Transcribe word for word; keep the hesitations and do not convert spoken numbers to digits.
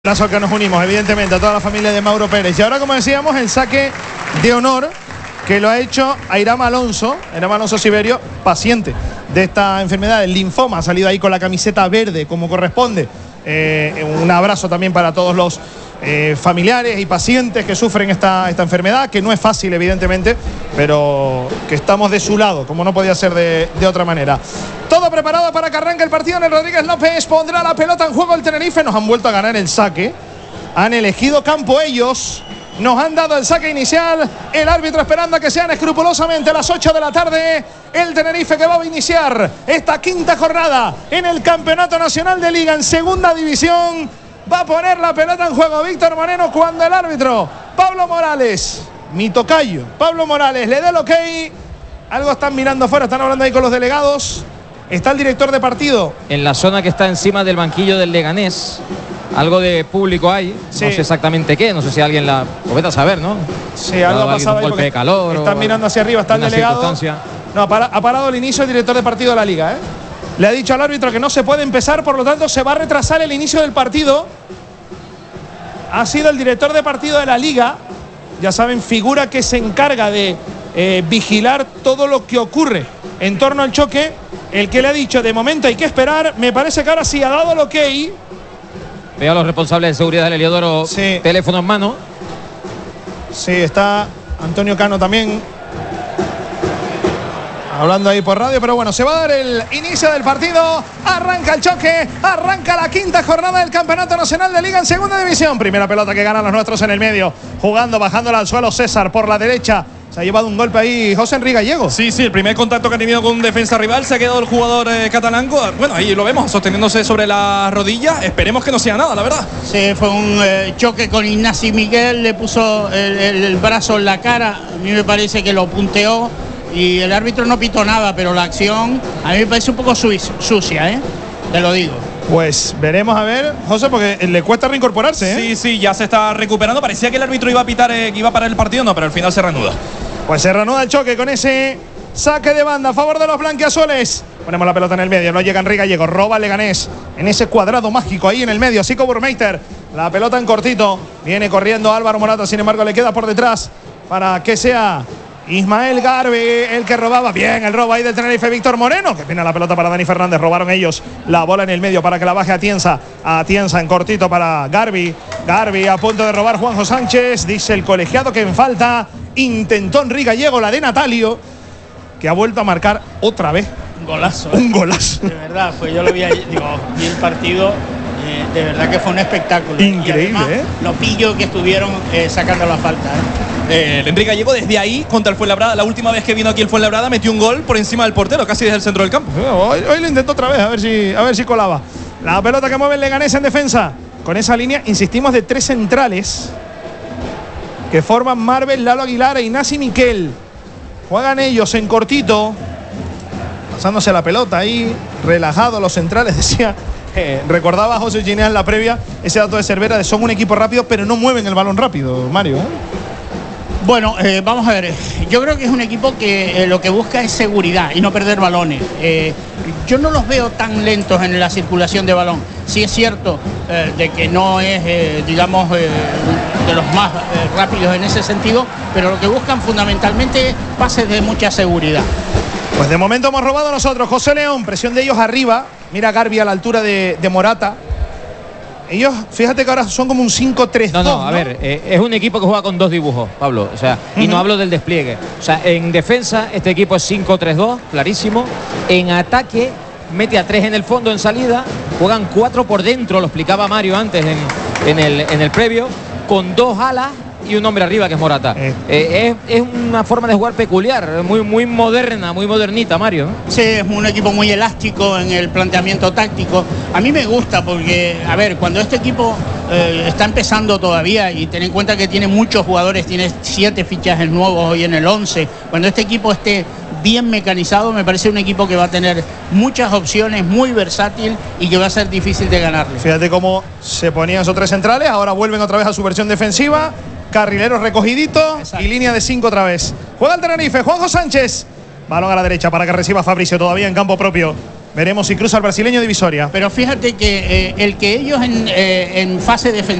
Abrazo que nos unimos, evidentemente, a toda la familia de Mauro Pérez. Y ahora, como decíamos, el saque de honor que lo ha hecho Airam Alonso, Airam Alonso Siberio, paciente de esta enfermedad, el linfoma. Ha salido ahí con la camiseta verde, como corresponde. Eh, un abrazo también para todos los eh, familiares y pacientes que sufren esta, esta enfermedad, que no es fácil, evidentemente, pero que estamos de su lado, como no podía ser de, de otra manera. Todo preparado para que arranque el partido. En el Rodríguez López pondrá la pelota en juego el Tenerife. Nos han vuelto a ganar el saque. Han elegido campo ellos. Nos han dado el saque inicial. El árbitro esperando a que sean escrupulosamente a las ocho de la tarde. El Tenerife que va a iniciar esta quinta jornada en el Campeonato Nacional de Liga en Segunda División. Va a poner la pelota en juego Víctor Moreno cuando el árbitro Pablo Morales, mi tocayo, Pablo Morales, le dé el ok. Algo están mirando afuera, están hablando ahí con los delegados. Está el director de partido. En la zona que está encima del banquillo del Leganés. Algo de público hay. Sí. No sé exactamente qué. No sé si alguien la... Pues vete a saber, ¿no? Sí, algo ha pasado ahí. Un golpe de calor. Están mirando hacia arriba, está el delegado. No, ha parado el inicio del director de partido de la liga, ¿eh? Le ha dicho al árbitro que no se puede empezar, por lo tanto se va a retrasar el inicio del partido. Ha sido el director de partido de la liga. Ya saben, figura que se encarga de eh, vigilar todo lo que ocurre en torno al choque. El que le ha dicho, de momento hay que esperar. Me parece que ahora sí ha dado el ok. Veo a los responsables de seguridad del Heliodoro, sí. Teléfono en mano. Sí, está Antonio Cano también hablando ahí por radio, pero bueno, se va a dar el inicio del partido. Arranca el choque, arranca la quinta jornada del Campeonato Nacional de Liga en Segunda División. Primera pelota que ganan los nuestros en el medio, jugando, bajándola al suelo César por la derecha. Se ha llevado un golpe ahí José Enrique Gallego. Sí, sí, el primer contacto que ha tenido con un defensa rival. Se ha quedado el jugador eh, catalán. Bueno, ahí lo vemos, sosteniéndose sobre la rodilla. Esperemos que no sea nada, la verdad. Sí, fue un eh, choque con Ignasi Miguel. Le puso el, el, el brazo en la cara. A mí me parece que lo punteó. Y el árbitro no pitó nada, pero la acción a mí me parece un poco sucia, ¿eh? Te lo digo. Pues veremos a ver, José, porque le cuesta reincorporarse, ¿eh? Sí, sí, ya se está recuperando. Parecía que el árbitro iba a pitar, eh, que iba a parar el partido, no, pero al final se reanuda. Pues se reanuda el choque con ese saque de banda a favor de los blanquiazules. Ponemos la pelota en el medio, no llega Enrique Gallego, roba Leganés en ese cuadrado mágico ahí en el medio. Sico Burmeister, la pelota en cortito. Viene corriendo Álvaro Morata, sin embargo le queda por detrás para que sea Ismael Garbi el que robaba. Bien, el robo ahí del Tenerife, Víctor Moreno, que viene la pelota para Dani Fernández. Robaron ellos la bola en el medio para que la baje Atienza. Atienza en cortito para Garbi. Garbi a punto de robar Juanjo Sánchez. Dice el colegiado que en falta. Intentó Enrique Gallego, la de Natalio, que ha vuelto a marcar otra vez. Un golazo. ¿eh? Un golazo. De verdad, pues yo lo vi ayer, digo, vi el partido. Eh, de verdad que fue un espectáculo. Increíble, además, ¿eh? Los pillos que estuvieron eh, sacando la falta, ¿eh? Eh, Enrique Gallego desde ahí contra el Fuenlabrada, la última vez que vino aquí el Fuenlabrada metió un gol por encima del portero, casi desde el centro del campo. Hoy, hoy lo intentó otra vez, a ver si, a ver si colaba. La pelota que mueve el Leganés en defensa. Con esa línea, insistimos, de tres centrales que forman Marvel, Lalo Aguilar e Ignasi Miquel. Juegan ellos en cortito, pasándose la pelota ahí, relajado los centrales, decía. Eh, recordaba a José Ginea en la previa ese dato de Cervera de son un equipo rápido, pero no mueven el balón rápido, Mario, ¿eh? Bueno, eh, vamos a ver, yo creo que es un equipo que eh, lo que busca es seguridad y no perder balones. Eh, yo no los veo tan lentos en la circulación de balón. Sí es cierto eh, de que no es, eh, digamos, eh, de los más eh, rápidos en ese sentido, pero lo que buscan fundamentalmente es pases de mucha seguridad. Pues de momento hemos robado nosotros. José León, presión de ellos arriba. Mira Garbi a la altura de, de Morata. Ellos, fíjate que ahora son como un cinco tres dos. No, no, a ¿no? ver, eh, es un equipo que juega con dos dibujos, Pablo. O sea, uh-huh. Y no hablo del despliegue. O sea, en defensa, este equipo es cinco tres dos, clarísimo. En ataque, mete a tres en el fondo, en salida. Juegan cuatro por dentro, lo explicaba Mario antes en, en, el, en el previo. Con dos alas y un hombre arriba, que es Morata. Eh. Eh, es, es una forma de jugar peculiar, muy, muy moderna, muy modernita, Mario. Sí, es un equipo muy elástico en el planteamiento táctico. A mí me gusta porque, a ver, cuando este equipo eh, está empezando todavía, y ten en cuenta que tiene muchos jugadores, tiene siete fichajes nuevos hoy en el once, cuando este equipo esté bien mecanizado, me parece un equipo que va a tener muchas opciones, muy versátil y que va a ser difícil de ganarle. Fíjate cómo se ponían esos tres centrales, ahora vuelven otra vez a su versión defensiva. Carrileros recogidito. Exacto. Y línea de cinco otra vez. Juega el Tenerife, Juanjo Sánchez. Balón a la derecha para que reciba Fabricio, todavía en campo propio. Veremos si cruza el brasileño divisoria. Pero fíjate que eh, el que ellos en, eh, en fase defensiva